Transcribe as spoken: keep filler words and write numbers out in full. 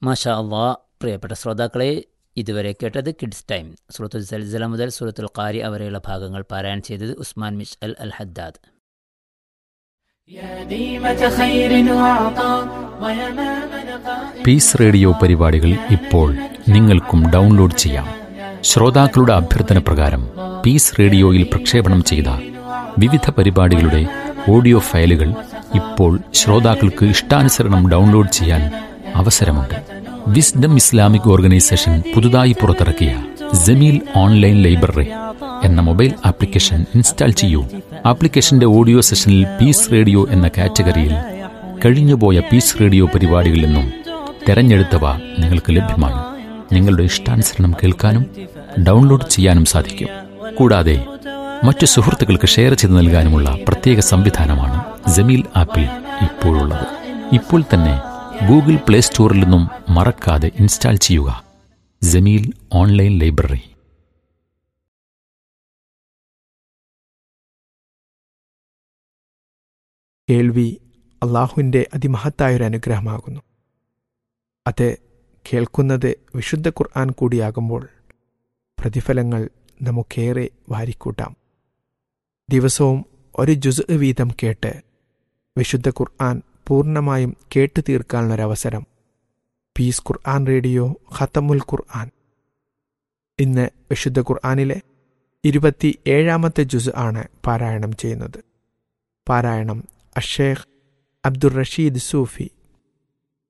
മാഷാ അള്ളാ. പ്രിയപ്പെട്ട ശ്രോതാക്കളെ, ഇതുവരെ കേട്ടത് കിഡ്സ് ടൈം. സൂറത്തുൽ സൽസല മുതൽ സൂറത്തുൽ ഖാരിഅ വരെയുള്ള ഭാഗങ്ങൾ പാരായണം ചെയ്തത് ഉസ്മാൻ മിശ്അൽ അൽ ഹദ്ദാദ്. പീസ് റേഡിയോ പരിപാടികൾ ഇപ്പോൾ നിങ്ങൾക്കും ഡൗൺലോഡ് ചെയ്യാം. ശ്രോതാക്കളുടെ അഭ്യർത്ഥന പ്രകാരം പീസ് റേഡിയോയിൽ പ്രക്ഷേപണം ചെയ്ത വിവിധ പരിപാടികളുടെ ഓഡിയോ ഫയലുകൾ ഇപ്പോൾ ശ്രോതാക്കൾക്ക് ഇഷ്ടാനുസരണം ഡൗൺലോഡ് ചെയ്യാൻ അവസരമുണ്ട്. വിസ്ഡം ഇസ്ലാമിക് ഓർഗനൈസേഷൻ പുതുതായി പുറത്തിറക്കിയ ജമീൽ ഓൺലൈൻ ലൈബ്രറി എന്ന മൊബൈൽ ആപ്ലിക്കേഷൻ ഇൻസ്റ്റാൾ ചെയ്യൂ. ആപ്ലിക്കേഷന്റെ ഓഡിയോ സെഷനിൽ പീസ് റേഡിയോ എന്ന കാറ്റഗറിയിൽ കഴിഞ്ഞുപോയ പീസ് റേഡിയോ പരിപാടികളിൽ നിന്നും തെരഞ്ഞെടുത്തവ നിങ്ങൾക്ക് ലഭ്യമാണ്. നിങ്ങളുടെ ഇഷ്ടാനുസരണം കേൾക്കാനും ഡൗൺലോഡ് ചെയ്യാനും സാധിക്കും. കൂടാതെ മറ്റു സുഹൃത്തുക്കൾക്ക് ഷെയർ ചെയ്ത് നൽകാനുമുള്ള പ്രത്യേക സംവിധാനമാണ് ജമീൽ ആപ്പിൽ ഇപ്പോഴുള്ളത്. ഇപ്പോൾ തന്നെ ഗൂഗിൾ പ്ലേ സ്റ്റോറിൽ നിന്നും മറക്കാതെ ഇൻസ്റ്റാൾ ചെയ്യുക ജമീൽ ഓൺലൈൻ ലൈബ്രറി. കേൾവി അള്ളാഹുവിൻ്റെ അതിമഹത്തായൊരു അനുഗ്രഹമാകുന്നു. അത് കേൾക്കുന്നത് വിശുദ്ധ ഖുർആൻ കൂടിയാകുമ്പോൾ പ്രതിഫലങ്ങൾ നമുക്കേറെ വാരിക്കൂട്ടാം. ദിവസവും ഒരു ജുസ് വീതം കേട്ട് വിശുദ്ധ ഖുർആൻ പൂർണ്ണമായും കേട്ടു തീർക്കാനുള്ളൊരവസരം പീസ് ഖുർആൻ റേഡിയോ ഖത്തമുൽ ഖുർആൻ. ഇന്ന് വിശുദ്ധ ഖുർആനിലെ ഇരുപത്തി ഏഴാമത്തെ ജുസ് ആണ് പാരായണം ചെയ്യുന്നത്. പാരായണം അഷേഖ് അബ്ദുർ റഷീദ് സൂഫി.